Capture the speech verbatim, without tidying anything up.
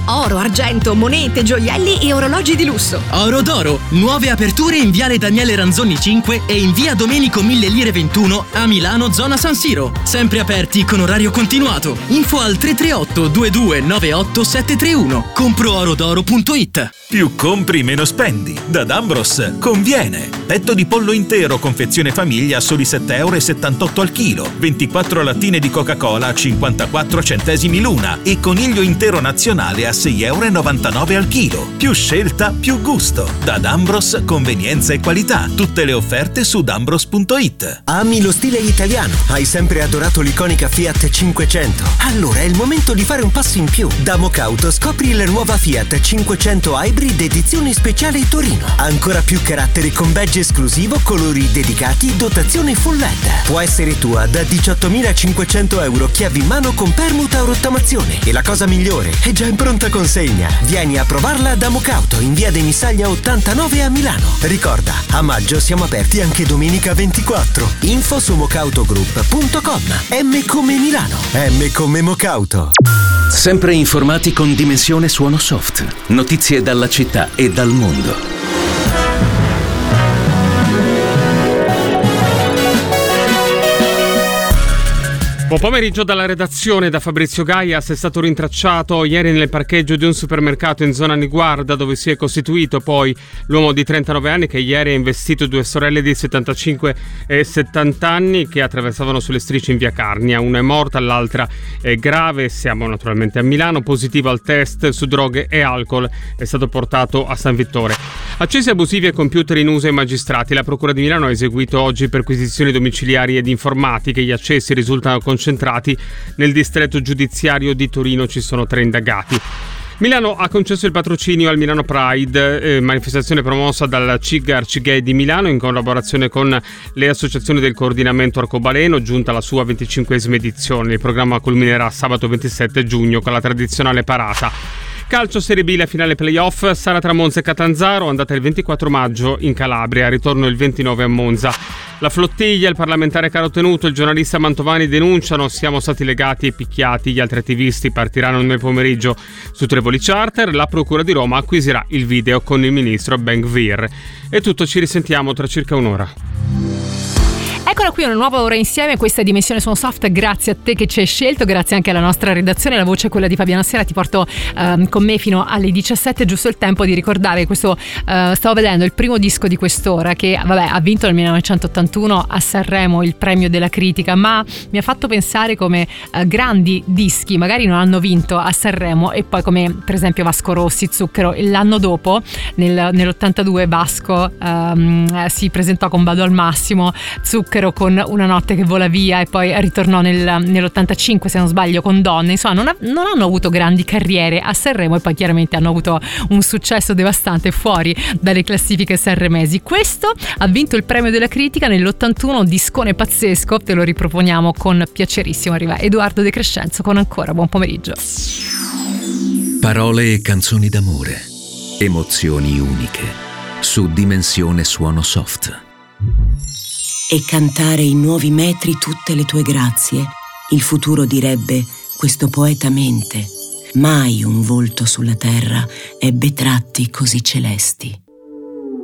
Oro, argento, monete, gioielli e orologi di lusso. Oro d'Oro, nuove aperture in Viale Daniele Ranzoni cinque e in Via Domenico Mille Lire ventuno a Milano, zona San Siro. Sempre aperti con orario continuato. Info al tre tre otto due due nove otto sette tre uno. compro oro d'oro punto it. Più compri, meno spendi. Da D'Ambros conviene. Petto di pollo intero, confezione famiglia a soli sette virgola settantotto euro al chilo. ventiquattro lattine di Coca-Cola a cinquantaquattro centesimi l'una. E coniglio intero nazionale a sei virgola novantanove euro al chilo. Più scelta, più gusto. Da D'Ambros, convenienza e qualità. Tutte le offerte su d'ambros punto it. Ami lo stile italiano? Hai sempre adorato l'iconica Fiat cinquecento? Allora è il momento di fare un passo in più. Da Mocauto scopri la nuova Fiat cinquecento Hybrid edizione speciale Torino. Ancora più carattere con badge esclusivo, colori dedicati, dotazione full L E D. Può essere tua da diciottomilacinquecento euro chiavi in mano con permuta o rottamazione. E la cosa migliore, è già in pronta consegna. Vieni a provarla da Mocauto in via dei Missaglia ottantanove a Milano. Ricorda, a maggio siamo aperti anche domenica ventiquattro. Info su mocautogroup punto com. M come Milano. M come Mocauto. Sempre informati con Dimensione Suono Soft. Notizie dalla città e dal mondo. Buon pomeriggio dalla redazione, da Fabrizio Gaias. È stato rintracciato ieri nel parcheggio di un supermercato in zona Niguarda, dove si è costituito poi l'uomo di trentanove anni che ieri ha investito due sorelle di settantacinque e settanta anni che attraversavano sulle strisce in via Carnia. Una è morta, l'altra è grave. Siamo naturalmente a Milano. Positivo al test su droghe e alcol, è stato portato a San Vittore. Accessi abusivi e computer in uso ai magistrati. La Procura di Milano ha eseguito oggi perquisizioni domiciliari ed informatiche. Gli accessi risultano concentrati nel distretto giudiziario di Torino. Ci sono tre indagati. Milano ha concesso il patrocinio al Milano Pride, eh, manifestazione promossa dal C I G Arcigay di Milano in collaborazione con le associazioni del coordinamento arcobaleno, giunta alla sua venticinquesima edizione. Il programma culminerà sabato ventisette giugno con la tradizionale parata. Calcio Serie B, la finale playoff sarà tra Monza e Catanzaro, andata il ventiquattro maggio in Calabria, ritorno il ventinove a Monza. La flottiglia, il parlamentare caro tenuto, il giornalista Mantovani denunciano: siamo stati legati e picchiati, gli altri attivisti partiranno nel pomeriggio su Trevoli Charter, la Procura di Roma acquisirà il video con il ministro Ben-Gvir. È tutto, ci risentiamo tra circa un'ora. Eccola qui, una nuova ora insieme, questa è Dimensione Suono Soft, grazie a te che ci hai scelto, grazie anche alla nostra redazione, la voce è quella di Fabiana Sera, ti porto um, con me fino alle diciassette, giusto il tempo di ricordare questo, uh, stavo vedendo il primo disco di quest'ora che vabbè ha vinto nel millenovecentottantuno a Sanremo il premio della critica, ma mi ha fatto pensare come uh, grandi dischi magari non hanno vinto a Sanremo e poi come per esempio Vasco Rossi, Zucchero, l'anno dopo nel, nell'ottantadue Vasco um, si presentò con Vado al Massimo, Zucchero con Una notte che vola via e poi ritornò nel, nell'ottantacinque se non sbaglio con Donne. Insomma non, ha, non hanno avuto grandi carriere a Sanremo e poi chiaramente hanno avuto un successo devastante fuori dalle classifiche sanremesi. Questo ha vinto il premio della critica nell'ottantuno, un discone pazzesco, te lo riproponiamo con piacerissimo. Arriva Edoardo De Crescenzo con Ancora. Buon pomeriggio. Parole e canzoni d'amore, emozioni uniche su Dimensione Suono Soft. E cantare in nuovi metri tutte le tue grazie, il futuro direbbe questo poeta mente. Mai un volto sulla terra ebbe tratti così celesti.